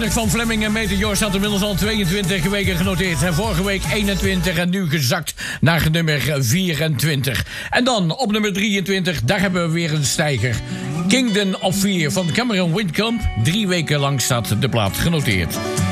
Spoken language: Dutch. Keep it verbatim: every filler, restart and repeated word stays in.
eenenveertig van Fleming en Meteor staat inmiddels al tweeëntwintig weken genoteerd. En vorige week eenentwintig en nu gezakt naar nummer vierentwintig. En dan op nummer drieëntwintig, daar hebben we weer een stijger. Kingdom of Fear van Cameron Whitcomb. Drie weken lang staat de plaat genoteerd.